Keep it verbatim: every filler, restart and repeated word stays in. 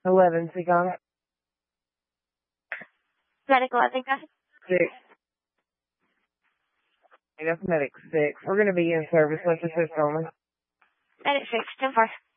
eleven, Seacon. Medic eleven, go ahead. Six. Hey, that's Medic six. We're going to be in service with assist only. Medic six, ten four.